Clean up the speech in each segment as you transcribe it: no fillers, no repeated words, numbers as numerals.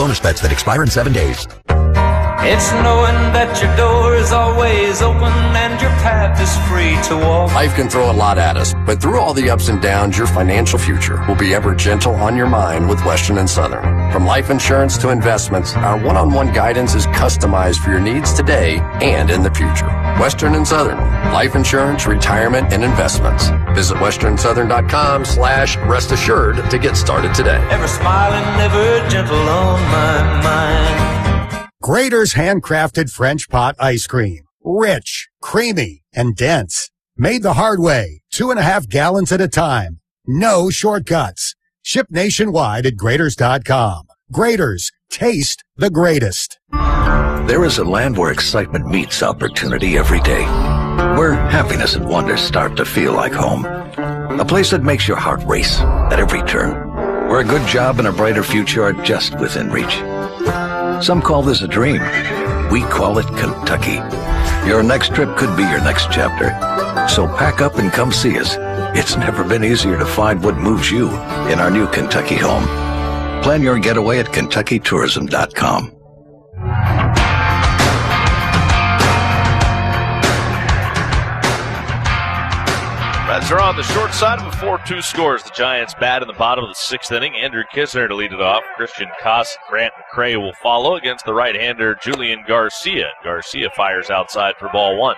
bonus bets that expire in 7 days. It's knowing that your door is always open and your path is free to walk. Life can throw a lot at us, but through all the ups and downs, your financial future will be ever gentle on your mind with Western and Southern. From life insurance to investments, our one-on-one guidance is customized for your needs today and in the future. Western and Southern, life insurance, retirement, and investments. Visit westernsouthern.com/rest assured to get started today. Ever smiling, ever gentle on my mind. Graeter's handcrafted French pot ice cream. Rich, creamy, and dense. Made the hard way, 2.5 gallons at a time. No shortcuts. Ship nationwide at Graeters.com. Graeter's, taste the greatest. There is a land where excitement meets opportunity every day. Where happiness and wonder start to feel like home. A place that makes your heart race at every turn. Where a good job and a brighter future are just within reach. Some call this a dream. We call it Kentucky. Your next trip could be your next chapter. So pack up and come see us. It's never been easier to find what moves you in our new Kentucky home. Plan your getaway at KentuckyTourism.com. Reds are on the short side of a 4-2 scores. The Giants bat in the bottom of the 6th inning. Andrew Kisner to lead it off. Christian Koss, Grant McCray will follow against the right-hander Julian Garcia. Garcia fires outside for ball 1.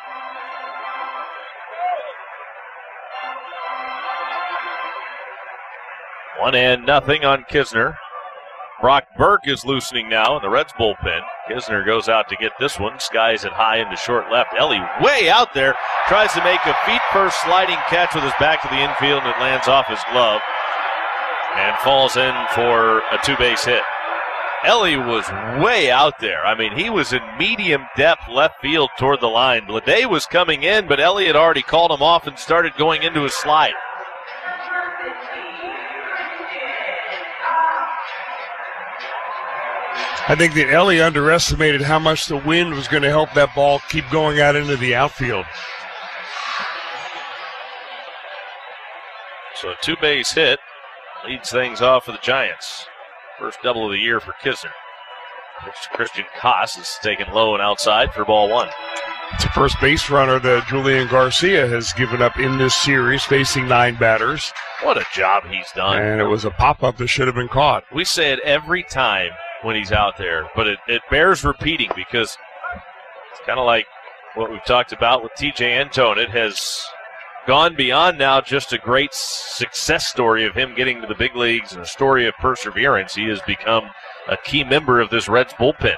1-0 on Kisner. Brock Burke is loosening now in the Reds bullpen. Kisner goes out to get this one. Skies it high into short left. Ellie way out there. Tries to make a feet-first sliding catch with his back to the infield, and it lands off his glove and falls in for a 2-base hit. Ellie was way out there. I mean, he was in medium depth left field toward the line. Bleday was coming in, but Ellie had already called him off and started going into his slide. I think that Ellie underestimated how much the wind was going to help that ball keep going out into the outfield. So a 2-base hit leads things off for the Giants. First double of the year for Kisner. Christian Koss is taken low and outside for ball 1. It's the first base runner that Julian Garcia has given up in this series, facing 9 batters. What a job he's done. And it was a pop-up that should have been caught. We say it every time when he's out there, but it bears repeating because it's kind of like what we've talked about with TJ Antone. It has gone beyond now just a great success story of him getting to the big leagues and a story of perseverance. He has become a key member of this Reds bullpen.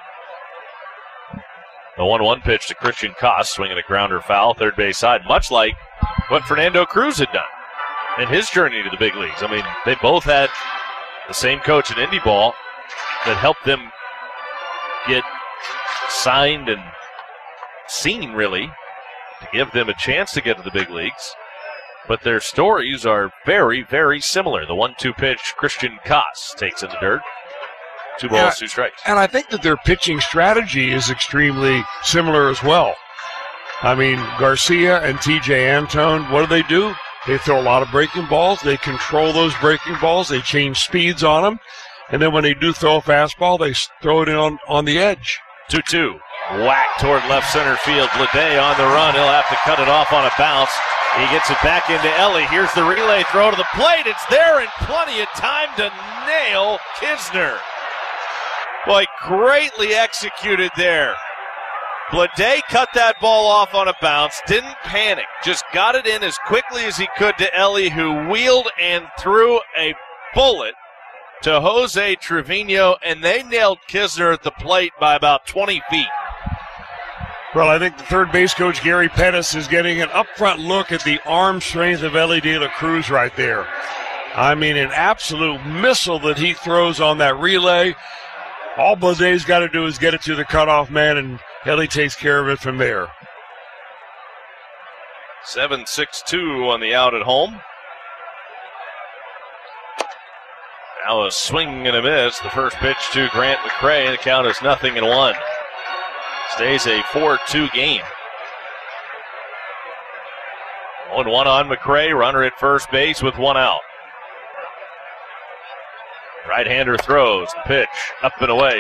The 1-1 pitch to Christian Koss, swinging a grounder foul, third base side, much like what Fernando Cruz had done in his journey to the big leagues. I mean, they both had the same coach in Indy ball that helped them get signed and seen, really, to give them a chance to get to the big leagues. But their stories are very, very similar. The 1-2 pitch, Christian Koss takes in the dirt. 2 balls, 2 strikes. And I think that their pitching strategy is extremely similar as well. I mean, Garcia and TJ Antone, what do? They throw a lot of breaking balls. They control those breaking balls. They change speeds on them. And then when they do throw a fastball, they throw it in on the edge. 2-2. Whack toward left center field. Bleday on the run. He'll have to cut it off on a bounce. He gets it back into Ellie. Here's the relay throw to the plate. It's there and plenty of time to nail Kisner. Boy, greatly executed there. Bleday cut that ball off on a bounce, didn't panic, just got it in as quickly as he could to Ellie, who wheeled and threw a bullet to Jose Trevino, and they nailed Kisner at the plate by about 20 feet. Well, I think the third base coach, Gary Pettis, is getting an upfront look at the arm strength of Ellie De La Cruz right there. I mean, an absolute missile that he throws on that relay. All Bleday's got to do is get it to the cutoff man, and Ellie takes care of it from there. 7-6-2 on the out at home. Now a swing and a miss. The first pitch to Grant McCray, and the count is 0-1. Stays a 4-2 game. 0-1 on McCray. Runner at first base with 1 out. Right-hander throws. The pitch up and away.